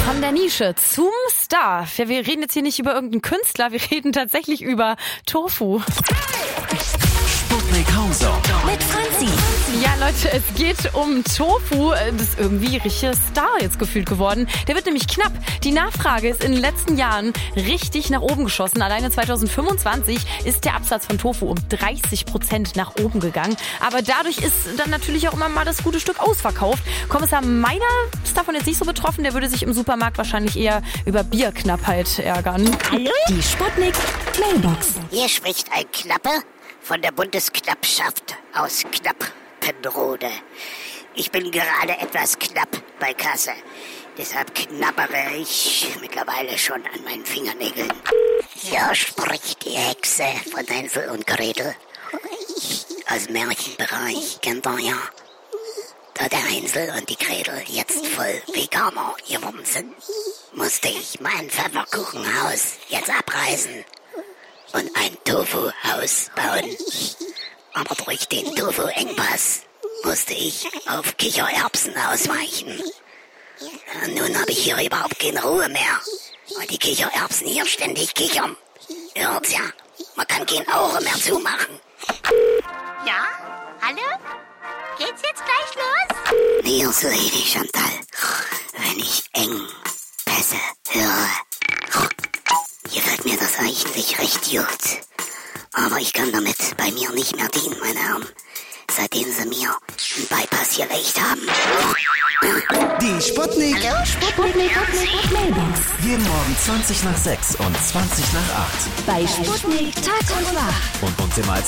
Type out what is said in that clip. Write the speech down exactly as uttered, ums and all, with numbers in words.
Von der Nische zum Star. Ja, wir reden jetzt hier nicht über irgendeinen Künstler, wir reden tatsächlich über Tofu. Sputnik Countdown mit Franzi. Ja, Leute, es geht um Tofu. Das ist irgendwie ein richtiger Star jetzt gefühlt geworden. Der wird nämlich knapp. Die Nachfrage ist in den letzten Jahren richtig nach oben geschossen. Alleine zwanzig fünfundzwanzig ist der Absatz von Tofu um dreißig Prozent nach oben gegangen. Aber dadurch ist dann natürlich auch immer mal das gute Stück ausverkauft. Kommissar Meiner ist davon jetzt nicht so betroffen. Der würde sich im Supermarkt wahrscheinlich eher über Bierknappheit ärgern. Hallo? Die Sputnik Mailbox. Hier spricht ein Knappe von der Bundesknappschaft aus Knappenrode. Ich bin gerade etwas knapp bei Kasse. Deshalb knabbere ich mittlerweile schon an meinen Fingernägeln. Hier spricht die Hexe von Hänsel und Gretel. Aus dem Märchenbereich kennt ihr ja. Da der Hänsel und die Gretel jetzt voll Veganer geworden sind, musste ich mein Pfefferkuchenhaus jetzt abreißen und ein Tofu-Haus bauen. Aber durch den Tofu-Engpass musste ich auf Kichererbsen ausweichen. Ja, nun habe ich hier überhaupt keine Ruhe mehr, weil die Kichererbsen hier ständig kichern. Ihr hört's ja, man kann kein Auge mehr zumachen. Ja? Hallo? Geht's jetzt gleich los? Nee, so Lady Chantal, wenn ich Engpässe höre, gefällt mir das eigentlich recht gut. Aber ich kann damit bei mir nicht mehr dienen, meine Herren, seitdem sie mir einen Bypass gelegt haben. Die Sputnik. Hallo, Sputnik Mailbox. Jeden Morgen zwanzig nach sechs und zwanzig nach acht. Bei Sputnik Tag und Nacht. Und uns immer als